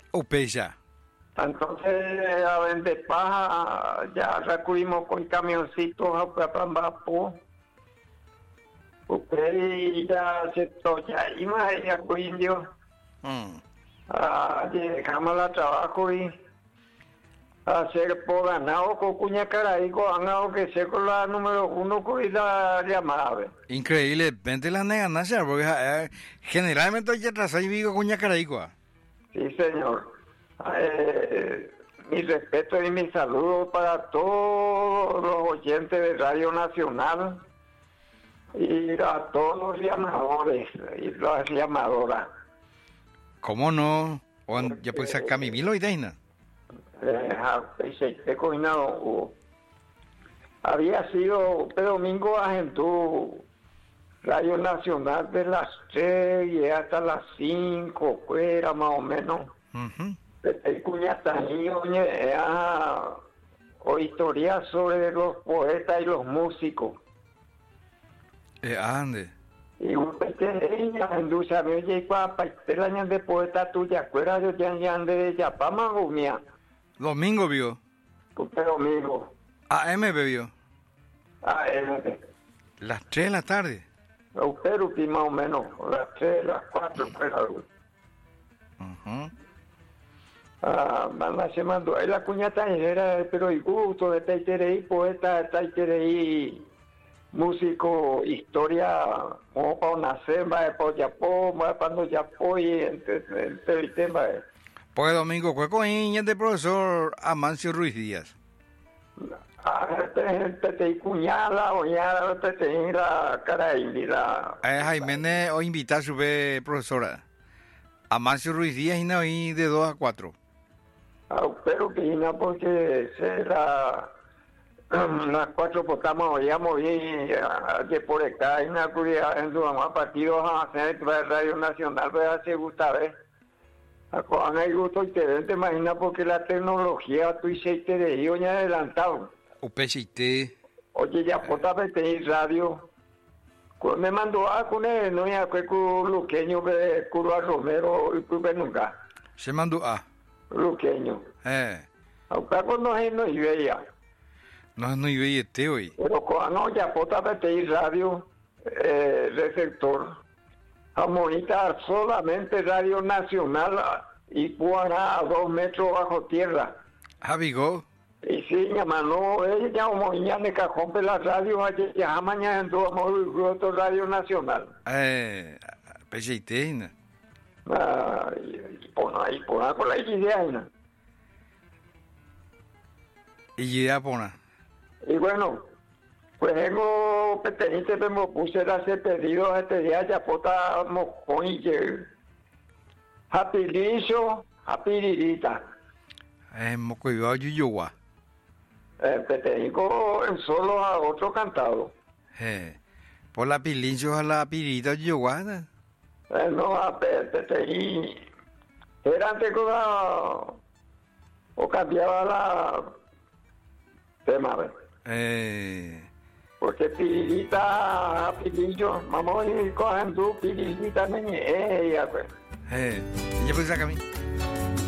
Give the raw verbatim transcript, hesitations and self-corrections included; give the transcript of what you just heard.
Upeya. Entonces, a vender paja, ya recurrimos con camioncitos a Papambapo. Usted ya se toya y más ya con indio. Mm. Ah, dejamos la trabajo y hacer por ganado con cuña caraico, ganado que sé con la número uno con la llamada. Increíble, vente las neganas, porque eh, generalmente hay que trazar y vivo con Yacaraicoa. Sí, señor. Eh, mi respeto y mi saludo para todos los oyentes de Radio Nacional y a todos los llamadores y las llamadoras. ¿Cómo no? O ya puedes sacar mi milo y deina. Eh, coordinado, había sido este domingo agentó Radio Nacional de las tres y hasta las cinco, fuera más o menos. Uh-huh. El cuñatanío o historias sobre los poetas y los músicos. Eh, ande. Y un pequeño en dulce me oye papá, el año de poeta tuya, fuera yo ya ya de Yapama gumia. Domingo vio. Usted domingo. A M bebió. Ah, eh, Las tres de la tarde. usted que más o menos, las tres, las cuatro, fuera algo. Uh-huh. Ah, manda se mandó, es la cuñata era, pero y gusto de Taiterei, poeta de Taiterei, músico, historia, como para nacer, va para Yapó, va para no Yapó y entre el tema. Pues domingo, fue con niña de profesor Amancio Ruiz Díaz. Ah, te te cuñada, oñada, te te la cara y la. Eh, Jaime o invitar a su profesora. Amancio Ruiz Díaz y no y de dos a cuatro. Ah, pero que no, porque será las cuatro potamos, oíamos bien de por acá, en la curia, en su mamá, partidos a hacer Radio Nacional, pero se gusta ver. Con el gusto y te te imaginas porque la tecnología, tú hiciste de ello ya adelantado. Upechite. Oye, ya pota de radio. Me mandó a con él, no ya fue con Luqueño, que curó Romero y pues nunca. Se mandó a. Luqueño. Eh. Aunque cuando es no iba ya. No, no iba a este hoy. Pero cuando ya pota de radio, eh, receptor, amonita solamente Radio Nacional y Puana a dos metros bajo tierra. Abigo. Y sí, llamando, ella como niña de cajón de la radio, ayer ya mañana en todo Radio Nacional. Eh, Pechite. Ah, y pon ahí, pon ahí con la idea. Y ya pona. Y bueno, pues tengo pertenece, me puse a hacer pedidos este día, ya pota mojón y que Japilizo, Japiririta. Eh, moco iba a Yuyugua. Eh, pertenezco en solo a otro cantado. Eh, por la pilincho a la pirita Yuyugua. Eh, no, a pertenecí. Era antes que la, o cambiaba la tema, ¿ves? Eh. Porque piririta, pirillo, vamos a ir cogiendo piririta, ella, pues. Eh, ella puede sacar a mí.